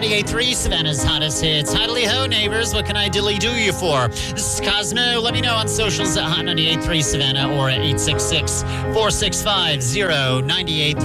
98.3, Savannah's hottest hits. Hi, ho, neighbors. What can I dilly do you for? This is Cosmo. Let me know on socials at Hot 98.3 Savannah or at 866-465-0983.